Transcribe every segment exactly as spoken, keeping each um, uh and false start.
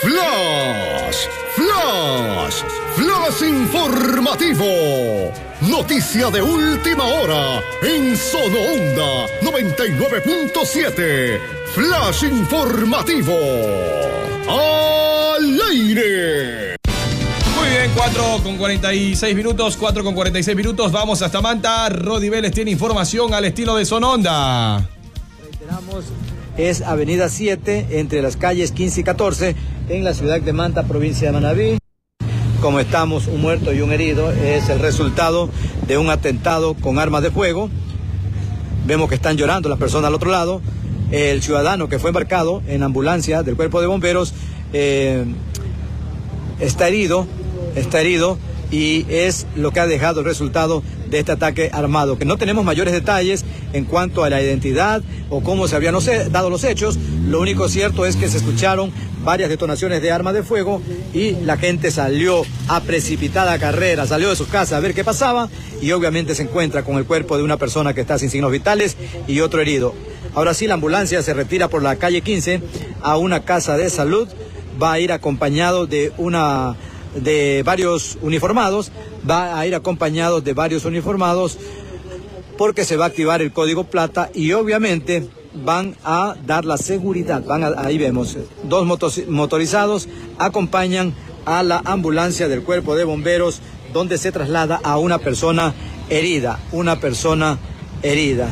Flash, Flash, Flash informativo. Noticia de última hora en Sono Onda noventa y nueve punto siete. Flash informativo. Al aire. Muy bien, cuatro con cuarenta y seis minutos, cuatro con cuarenta y seis minutos. Vamos hasta Manta. Rodi Vélez tiene información al estilo de Sono Onda. Reiteramos, es Avenida siete, entre las calles quince y catorce, en la ciudad de Manta, provincia de Manabí. Como estamos, un muerto y un herido, es el resultado de un atentado con armas de fuego. Vemos que están llorando las personas al otro lado. El ciudadano que fue embarcado en ambulancia del Cuerpo de Bomberos eh, está herido, está herido y es lo que ha dejado el resultado de este ataque armado, que no tenemos mayores detalles en cuanto a la identidad o cómo se habían dado los hechos. Lo único cierto es que se escucharon varias detonaciones de armas de fuego y la gente salió a precipitada carrera, salió de sus casas a ver qué pasaba y obviamente se encuentra con el cuerpo de una persona que está sin signos vitales y otro herido. Ahora sí, la ambulancia se retira por la calle quince a una casa de salud, va a ir acompañado de una de varios uniformados, va a ir acompañado de varios uniformados porque se va a activar el código plata y obviamente van a dar la seguridad. Van a, ahí vemos, dos motos, motorizados acompañan a la ambulancia del Cuerpo de Bomberos donde se traslada a una persona herida, una persona herida.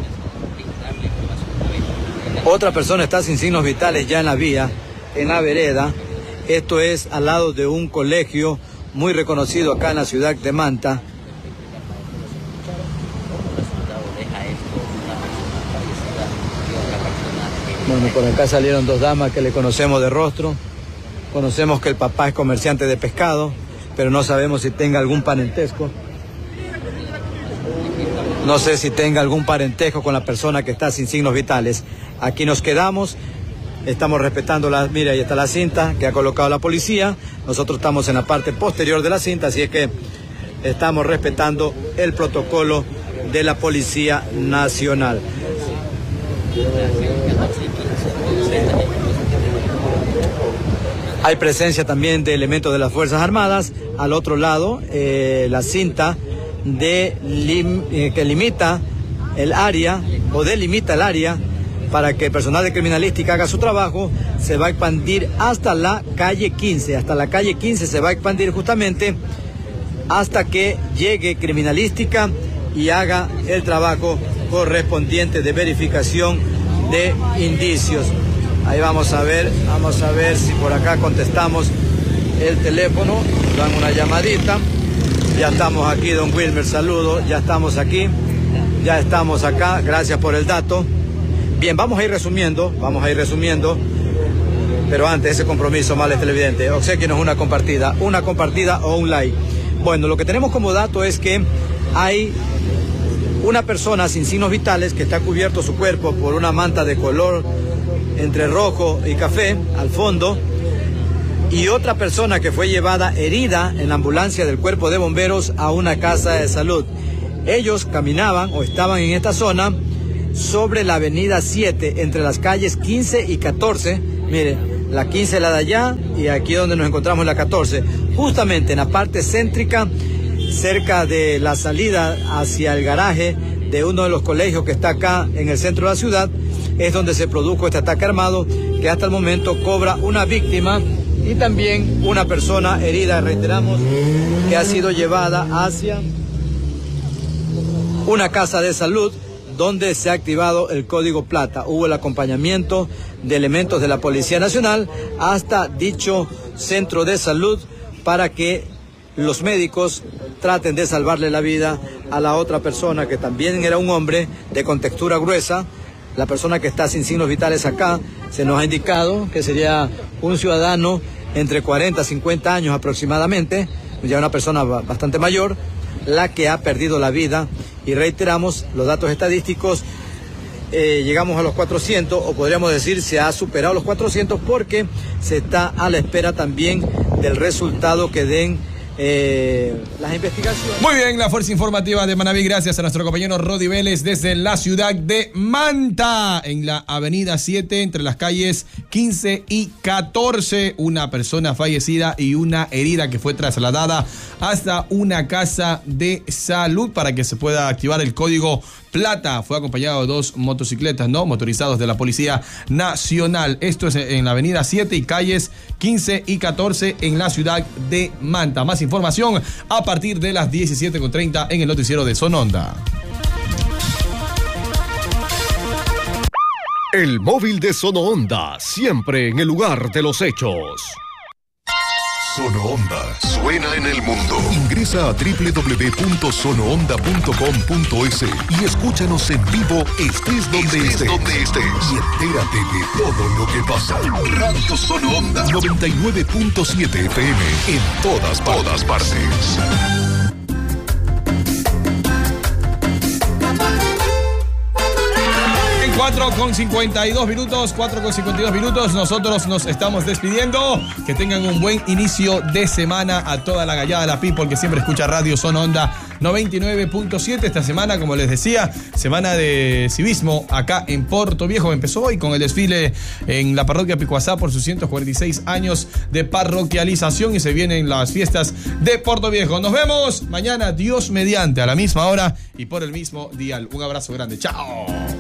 Otra persona está sin signos vitales ya en la vía, en la vereda. Esto es al lado de un colegio muy reconocido acá en la ciudad de Manta. Bueno, por acá salieron dos damas que le conocemos de rostro. Conocemos que el papá es comerciante de pescado, pero no sabemos si tenga algún parentesco. No sé si tenga algún parentesco con la persona que está sin signos vitales. Aquí nos quedamos. Estamos respetando la... Mira, ahí está la cinta que ha colocado la policía. Nosotros estamos en la parte posterior de la cinta, así es que estamos respetando el protocolo de la Policía Nacional. Hay presencia también de elementos de las Fuerzas Armadas. Al otro lado, eh, la cinta de lim, eh, que limita el área o delimita el área para que el personal de criminalística haga su trabajo, se va a expandir hasta la calle quince. Hasta la calle quince se va a expandir justamente hasta que llegue criminalística y haga el trabajo correspondiente de verificación de indicios. Ahí vamos a ver, vamos a ver si por acá contestamos el teléfono, dan una llamadita. Ya estamos aquí, don Wilmer, saludo, ya estamos aquí, ya estamos acá, gracias por el dato. Bien, vamos a ir resumiendo, vamos a ir resumiendo, pero antes ese compromiso, mal televidente, obsequio es una compartida, una compartida o un like. Bueno, lo que tenemos como dato es que hay una persona sin signos vitales que está cubierto su cuerpo por una manta de color entre rojo y café al fondo, y otra persona que fue llevada herida en la ambulancia del Cuerpo de Bomberos a una casa de salud. Ellos caminaban o estaban en esta zona sobre la avenida siete, entre las calles quince y catorce. Mire, la quince es la de allá y aquí donde nos encontramos la catorce. Justamente en la parte céntrica, cerca de la salida hacia el garaje de uno de los colegios que está acá en el centro de la ciudad, es donde se produjo este ataque armado que hasta el momento cobra una víctima y también una persona herida, reiteramos, que ha sido llevada hacia una casa de salud donde se ha activado el código plata. Hubo el acompañamiento de elementos de la Policía Nacional hasta dicho centro de salud para que los médicos traten de salvarle la vida a la otra persona, que también era un hombre de contextura gruesa. La persona que está sin signos vitales acá se nos ha indicado que sería un ciudadano entre cuarenta y cincuenta años aproximadamente, ya una persona bastante mayor, la que ha perdido la vida. Y reiteramos los datos estadísticos, eh, llegamos a los cuatrocientos, o podríamos decir se ha superado los cuatrocientos, porque se está a la espera también del resultado que den eh, las investigaciones. Muy bien, la fuerza informativa de Manabí, gracias a nuestro compañero Rodi Vélez desde la ciudad de Manta, en la avenida siete, entre las calles quince y catorce. Una persona fallecida y una herida que fue trasladada hasta una casa de salud para que se pueda activar el código plata. Fue acompañado de dos motocicletas, ¿no? Motorizados de la Policía Nacional. Esto es en la avenida siete y calles quince y catorce en la ciudad de Manta. Más información a partir de las diecisiete con treinta en el noticiero de Sononda. El móvil de Sononda, siempre en el lugar de los hechos. Sononda suena en el mundo. Ingresa a doble u doble u doble u punto sonoonda punto com punto es y escúchanos en vivo, estés donde estés, estés. Donde estés. Y entérate de todo lo que pasa. Radio Sononda noventa y nueve punto siete F M en todas, todas partes. cuatro con cincuenta y dos minutos, cuatro con cincuenta y dos minutos, nosotros nos estamos despidiendo. Que tengan un buen inicio de semana a toda la gallada de la people que siempre escucha Radio Sononda noventa y nueve punto siete. Esta semana, como les decía, semana de civismo acá en Puerto Viejo. Empezó hoy con el desfile en la parroquia Picuazá por sus ciento cuarenta y seis años de parroquialización y se vienen las fiestas de Puerto Viejo. Nos vemos mañana, Dios mediante, a la misma hora y por el mismo dial. Un abrazo grande. Chao.